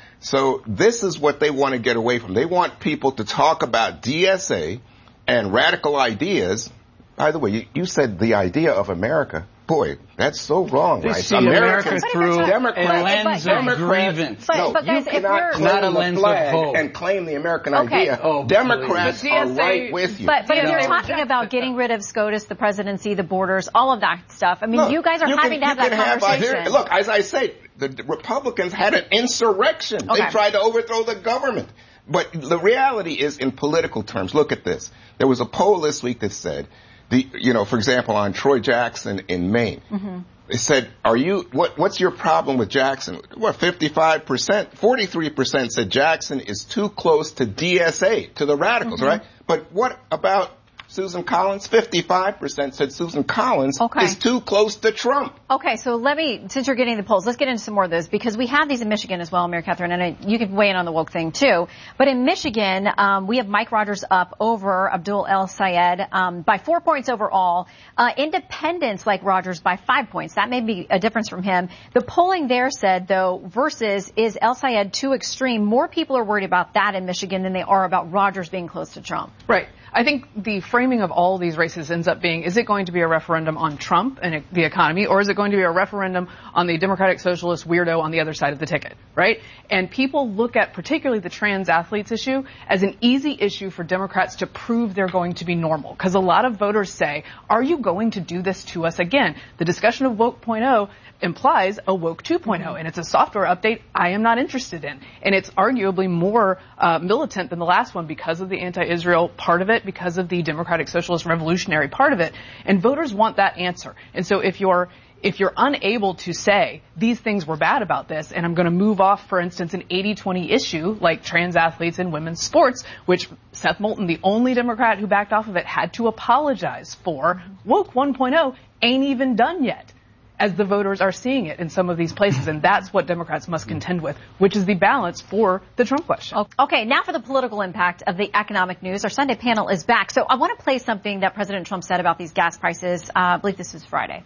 So this is what they want to get away from. They want people to talk about D S A and radical ideas. By the way, you, you said the idea of America. Boy, that's so wrong, they right? See America through Democrats, a lens Democrats, of grievance. But, no, but guys, you cannot if claim not a the lens flag of hope. and claim the American okay. idea. Oh, Democrats D are S A, right with you. But, but if no. you're talking about getting rid of SCOTUS, the presidency, the borders, all of that stuff, I mean, look, you guys are you having can, to have that have, conversation. Uh, here, look, as I say, the, the Republicans had an insurrection. Okay. They tried to overthrow the government. But the reality is, in political terms, look at this. There was a poll this week that said, the, you know, for example, on Troy Jackson in Maine, mm-hmm. They said, are you, what, what's your problem with Jackson? What, fifty-five percent? forty-three percent said Jackson is too close to D S A, to the radicals, mm-hmm. right? But what about Susan Collins? fifty-five percent said Susan Collins okay. is too close to Trump. Okay, so let me, since you're getting the polls, let's get into some more of this, because we have these in Michigan as well, Mary Catherine, and I, you can weigh in on the woke thing too. But in Michigan, um, we have Mike Rogers up over Abdul El-Sayed um, by four points overall. Uh, independents like Rogers by five points. That may be a difference from him. The polling there said, though, versus is El-Sayed too extreme? More people are worried about that in Michigan than they are about Rogers being close to Trump. Right. I think the framing of all these races ends up being, is it going to be a referendum on Trump and the economy, or is it going to be a referendum on the Democratic Socialist weirdo on the other side of the ticket, right? And people look at particularly the trans athletes issue as an easy issue for Democrats to prove they're going to be normal. Because a lot of voters say, are you going to do this to us again? The discussion of Woke point oh implies a Woke two point oh, and it's a software update I am not interested in. And it's arguably more uh, militant than the last one because of the anti-Israel part of it, because of the Democratic Socialist Revolutionary part of it. And voters want that answer. And so if you're if you're unable to say these things were bad about this, and I'm going to move off, for instance, an eighty twenty issue like trans athletes in women's sports, which Seth Moulton, the only Democrat who backed off of it, had to apologize for, Woke one point oh ain't even done yet, as the voters are seeing it in some of these places. And that's what Democrats must contend with, which is the balance for the Trump question. Okay, now for the political impact of the economic news. Our Sunday panel is back. So I want to play something that President Trump said about these gas prices. Uh, I believe this was Friday.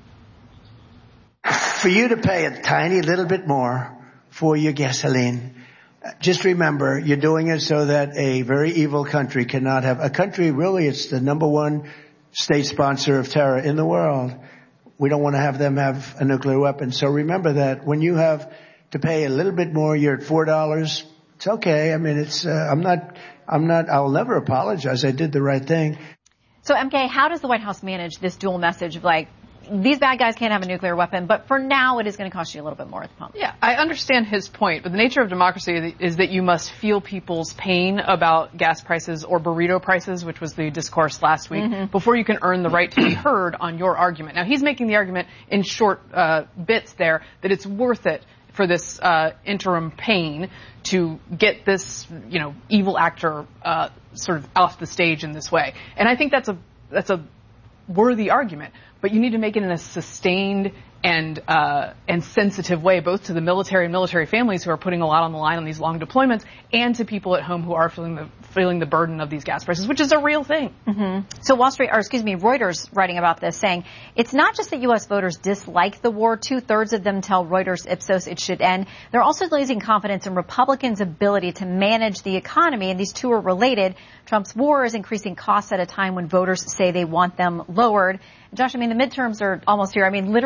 For you to pay a tiny little bit more for your gasoline, just remember you're doing it so that a very evil country cannot have, a country really, it's the number one state sponsor of terror in the world. We don't want to have them have a nuclear weapon. So remember that when you have to pay a little bit more, you're at four dollars. It's okay. I mean, it's, uh, I'm not, I'm not, I'll never apologize. I did the right thing. So M K, how does the White House manage this dual message of like, these bad guys can't have a nuclear weapon, but for now it is going to cost you a little bit more at the pump? Yeah, I understand his point, but the nature of democracy is that you must feel people's pain about gas prices or burrito prices, which was the discourse last week, mm-hmm. before you can earn the right to be heard on your argument. Now, he's making the argument in short uh, bits there that it's worth it for this uh, interim pain to get this, you know, evil actor uh, sort of off the stage in this way. And I think that's a that's a worthy argument. But you need to make it in a sustained and uh, and sensitive way, both to the military and military families who are putting a lot on the line on these long deployments, and to people at home who are feeling the feeling the burden of these gas prices, which is a real thing. Mm-hmm. So Wall Street, or excuse me, Reuters writing about this, saying it's not just that U S voters dislike the war. Two thirds of them tell Reuters Ipsos it should end. They're also losing confidence in Republicans' ability to manage the economy, and these two are related. Trump's war is increasing costs at a time when voters say they want them lowered. Josh, I mean, the midterms are almost here. I mean, literally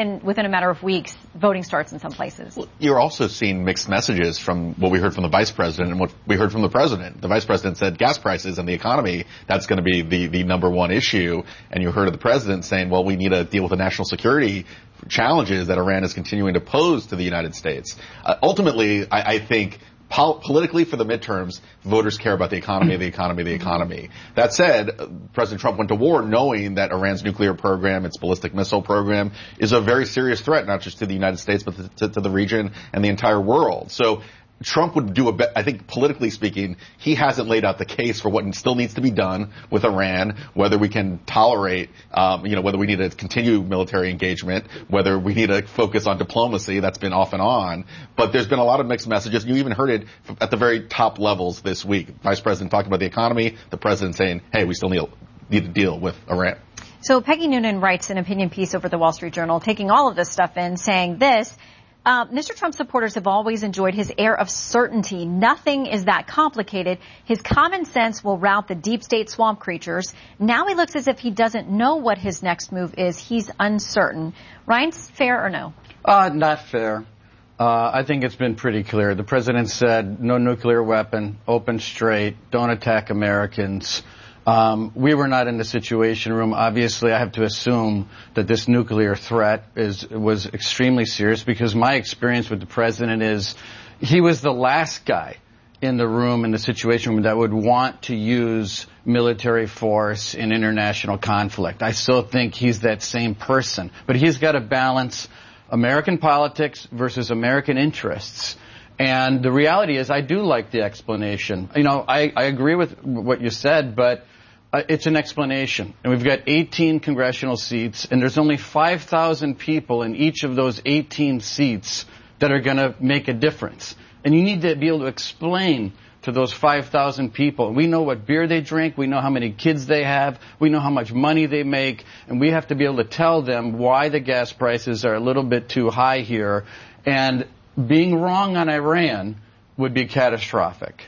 and within a matter of weeks, voting starts in some places. You're also seeing mixed messages from what we heard from the vice president and what we heard from the president. The vice president said gas prices and the economy, that's going to be the, the number one issue. And you heard of the president saying, well, we need to deal with the national security challenges that Iran is continuing to pose to the United States. Uh, ultimately, I, I think pol- politically for the midterms, voters care about the economy, the economy, the economy. That said, President Trump went to war knowing that Iran's nuclear program, its ballistic missile program, is a very serious threat, not just to the United States, but to, to the region and the entire world. So Trump would do a bet, I think politically speaking, he hasn't laid out the case for what still needs to be done with Iran, whether we can tolerate, um, you know, whether we need to continue military engagement, whether we need to focus on diplomacy. That's been off and on. But there's been a lot of mixed messages. You even heard it at the very top levels this week. Vice President talking about the economy, the president saying, hey, we still need, need to deal with Iran. So Peggy Noonan writes an opinion piece over the Wall Street Journal, taking all of this stuff in, saying this: Uh, Mister Trump supporters have always enjoyed his air of certainty. Nothing is that complicated. His common sense will rout the deep state swamp creatures. Now he looks as if he doesn't know what his next move is. He's uncertain. Reince, fair or no? Uh, not fair. Uh, I think it's been pretty clear. The president said no nuclear weapon, open straight, don't attack Americans. Um, we were not in the Situation Room. Obviously, I have to assume that this nuclear threat is was extremely serious, because my experience with the president is he was the last guy in the room, in the Situation Room, that would want to use military force in international conflict. I still think he's that same person, but he's got to balance American politics versus American interests. And the reality is, I do like the explanation. You know, I, I agree with what you said, but uh, it's an explanation. And we've got eighteen congressional seats, and there's only five thousand people in each of those eighteen seats that are going to make a difference. And you need to be able to explain to those five thousand people. We know what beer they drink. We know how many kids they have. We know how much money they make. And we have to be able to tell them why the gas prices are a little bit too high here. And being wrong on Iran would be catastrophic.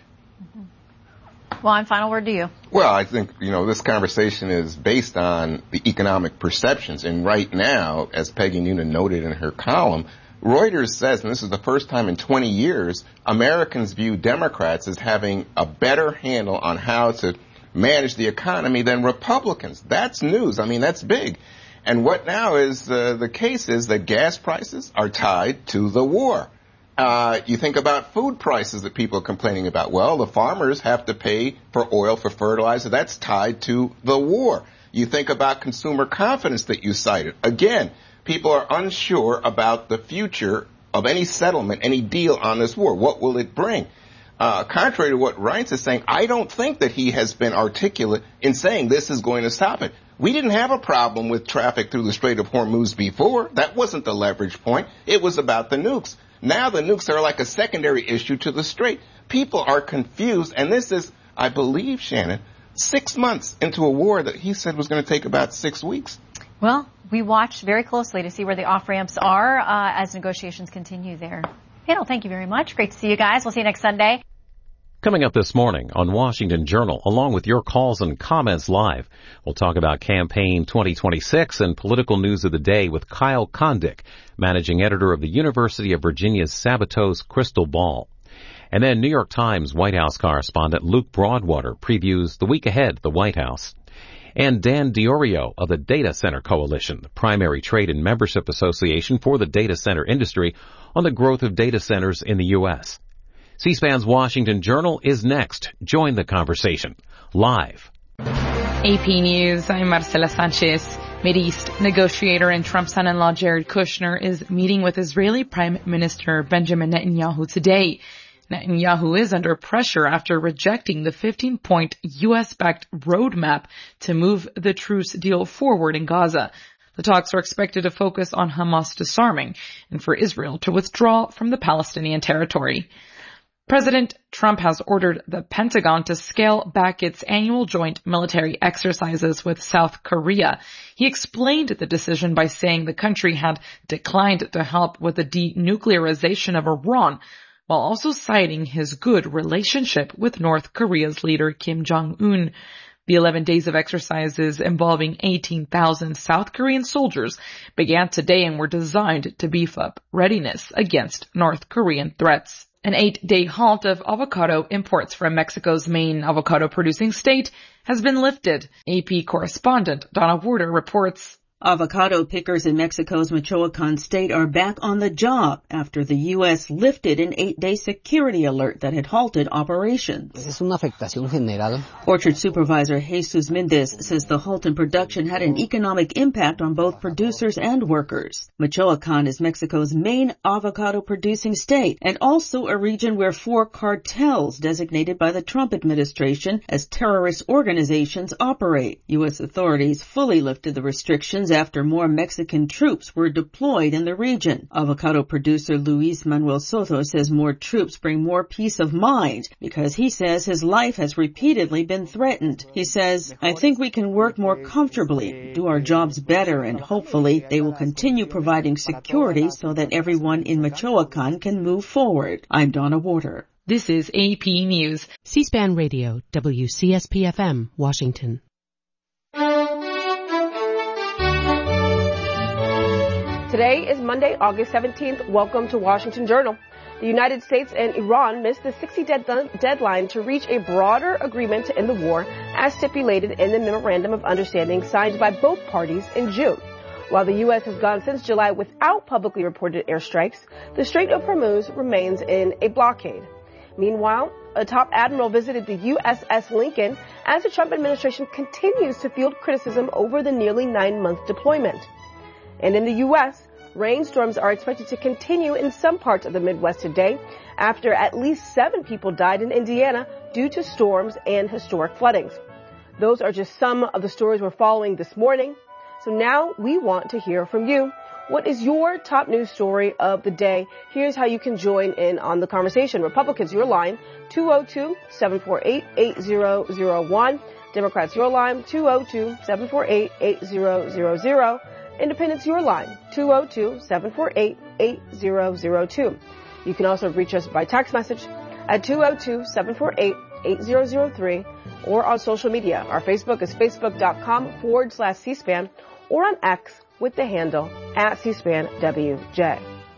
Well, and final word to you. Well, I think, you know, this conversation is based on the economic perceptions. And right now, as Peggy Noonan noted in her column, Reuters says, and this is the first time in twenty years, Americans view Democrats as having a better handle on how to manage the economy than Republicans. That's news. I mean, that's big. And what now is uh, the case is that gas prices are tied to the war. Uh, you think about food prices that people are complaining about. Well, the farmers have to pay for oil, for fertilizer. That's tied to the war. You think about consumer confidence that you cited. Again, people are unsure about the future of any settlement, any deal on this war. What will it bring? Uh, contrary to what Reince is saying, I don't think that he has been articulate in saying this is going to stop it. We didn't have a problem with traffic through the Strait of Hormuz before. That wasn't the leverage point. It was about the nukes. Now the nukes are like a secondary issue to the Strait. People are confused, and this is, I believe, Shannon, six months into a war that he said was going to take about six weeks. Well, we watch very closely to see where the off-ramps are uh, as negotiations continue there. Panel, thank you very much. Great to see you guys. We'll see you next Sunday. Coming up this morning on Washington Journal, along with your calls and comments live, we'll talk about campaign twenty twenty-six and political news of the day with Kyle Kondik, managing editor of the University of Virginia's Sabatos Crystal Ball. And then New York Times White House correspondent Luke Broadwater previews the week ahead at the White House. And Dan Diorio of the Data Center Coalition, the primary trade and membership association for the data center industry, on the growth of data centers in the U S C-SPAN's Washington Journal is next. Join the conversation live. A P News, I'm Marcela Sanchez. Mideast negotiator and Trump son-in-law Jared Kushner is meeting with Israeli Prime Minister Benjamin Netanyahu today. Netanyahu is under pressure after rejecting the fifteen-point U S-backed roadmap to move the truce deal forward in Gaza. The talks are expected to focus on Hamas disarming and for Israel to withdraw from the Palestinian territory. President Trump has ordered the Pentagon to scale back its annual joint military exercises with South Korea. He explained the decision by saying the country had declined to help with the denuclearization of Iran, while also citing his good relationship with North Korea's leader Kim Jong-un. The eleven days of exercises involving eighteen thousand South Korean soldiers began today and were designed to beef up readiness against North Korean threats. An eight-day halt of avocado imports from Mexico's main avocado-producing state has been lifted. A P correspondent Donna Warder reports. Avocado pickers in Mexico's Michoacan state are back on the job after the U S lifted an eight-day security alert that had halted operations. Es una afectación general. Orchard supervisor Jesus Mendez says the halt in production had an economic impact on both producers and workers. Michoacan is Mexico's main avocado-producing state and also a region where four cartels designated by the Trump administration as terrorist organizations operate. U S authorities fully lifted the restrictions after more Mexican troops were deployed in the region. Avocado producer Luis Manuel Soto says more troops bring more peace of mind because he says his life has repeatedly been threatened. He says, I think we can work more comfortably, do our jobs better, and hopefully they will continue providing security so that everyone in Michoacan can move forward. I'm Donna Warder. This is A P News. C-SPAN Radio, W C S P F M, Washington. Today is Monday, August seventeenth. Welcome to Washington Journal. The United States and Iran missed the sixty-day deadline to reach a broader agreement to end the war, as stipulated in the Memorandum of Understanding signed by both parties in June. While the U S has gone since July without publicly reported airstrikes, the Strait of Hormuz remains in a blockade. Meanwhile, a top admiral visited the U S S Lincoln as the Trump administration continues to field criticism over the nearly nine-month deployment. And in the U S, rainstorms are expected to continue in some parts of the Midwest today after at least seven people died in Indiana due to storms and historic floodings. Those are just some of the stories we're following this morning. So now we want to hear from you. What is your top news story of the day? Here's how you can join in on the conversation. Republicans, your line, two oh two, seven four eight, eight oh oh one. Democrats, your line, two oh two, seven four eight, eight oh oh oh. Independents, your line, two oh two, seven four eight, eight oh oh two. You can also reach us by text message at two oh two, seven four eight, eight oh oh three or on social media. Our Facebook is facebook.com forward slash C-SPAN or on X with the handle at C-SPAN W J.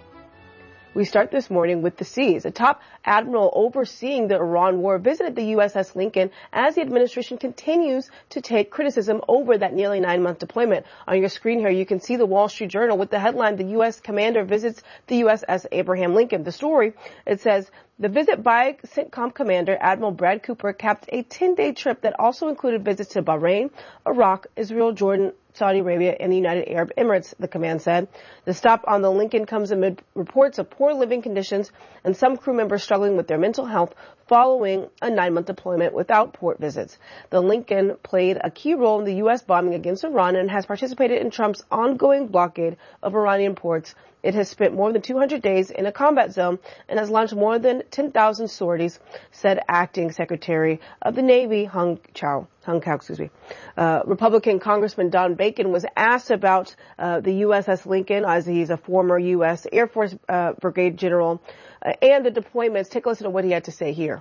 We start this morning with the seas. A top admiral overseeing the Iran war visited the U S S Lincoln as the administration continues to take criticism over that nearly nine-month deployment. On your screen here, you can see the Wall Street Journal with the headline, the U S commander visits the U S S Abraham Lincoln. The story, it says, the visit by CENTCOM commander Admiral Brad Cooper capped a ten-day trip that also included visits to Bahrain, Iraq, Israel, Jordan, Saudi Arabia, and the United Arab Emirates, the command said. The stop on the Lincoln comes amid reports of poor living conditions and some crew members struggling with their mental health following a nine-month deployment without port visits. The Lincoln played a key role in the U S bombing against Iran and has participated in Trump's ongoing blockade of Iranian ports. It has spent more than two hundred days in a combat zone and has launched more than ten thousand sorties, said Acting Secretary of the Navy Hung Chau. Hung Chau, excuse me. Uh, Republican Congressman Don Bacon was asked about uh, the U S S Lincoln, as he's a former U S Air Force uh, Brigade General, uh, and the deployments. Take a listen to what he had to say here.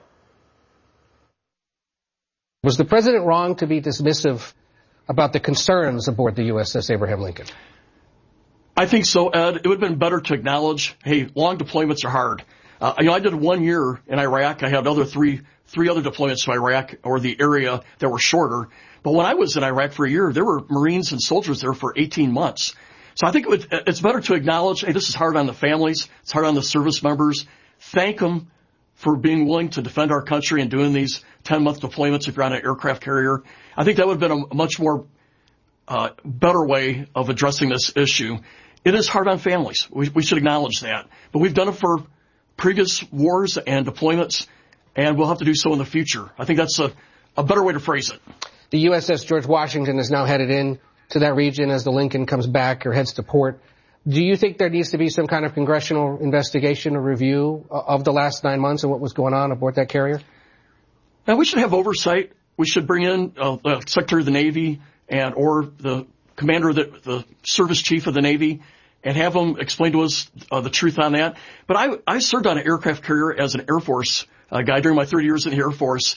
Was the president wrong to be dismissive about the concerns aboard the U S S Abraham Lincoln? I think so, Ed. It would have been better to acknowledge, hey, long deployments are hard. Uh, you know, I did one year in Iraq. I had other three, three other deployments to Iraq or the area that were shorter. But when I was in Iraq for a year, there were Marines and soldiers there for eighteen months. So I think it would, it's better to acknowledge, hey, this is hard on the families. It's hard on the service members. Thank them for being willing to defend our country and doing these ten-month deployments if you're on an aircraft carrier. I think that would have been a much more uh, better way of addressing this issue. It is hard on families. We, we should acknowledge that. But we've done it for previous wars and deployments, and we'll have to do so in the future. I think that's a, a better way to phrase it. The U S S George Washington is now headed in to that region as the Lincoln comes back or heads to port. Do you think there needs to be some kind of congressional investigation or review of the last nine months and what was going on aboard that carrier? Now, we should have oversight. We should bring in uh, the Secretary of the Navy and or the commander, of the, the service chief of the Navy, and have them explain to us uh, the truth on that. But I, I served on an aircraft carrier as an Air Force uh, guy during my thirty years in the Air Force,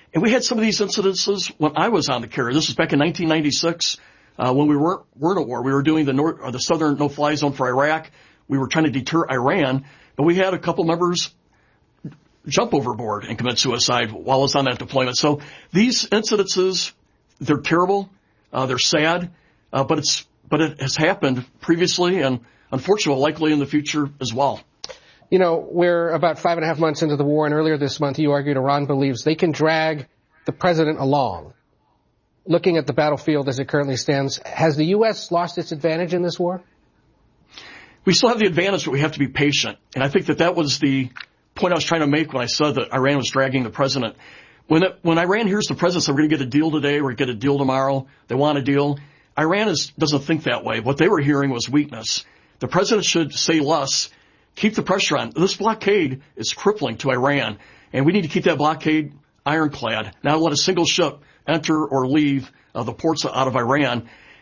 And we had some of these incidences when I was on the carrier. This was back in nineteen ninety-six, uh, when we weren't, weren't at war. We were doing the north, or the southern no-fly zone for Iraq. We were trying to deter Iran, but we had a couple members jump overboard and commit suicide while I was on that deployment. So these incidences, they're terrible, uh, they're sad, uh, but it's, but it has happened previously and unfortunately likely in the future as well. You know, we're about five and a half months into the war, and earlier this month you argued Iran believes they can drag the president along. Looking at the battlefield as it currently stands, has the U S lost its advantage in this war? We still have the advantage, but we have to be patient. And I think that that was the point I was trying to make when I said that Iran was dragging the president. When it, when Iran hears the president say, we're going to get a deal today, we're going to get a deal tomorrow, they want a deal, Iran is, doesn't think that way. What they were hearing was weakness. The president should say less. Keep the pressure on. This blockade is crippling to Iran, and we need to keep that blockade ironclad. Not let a single ship enter or leave uh, the ports out of Iran.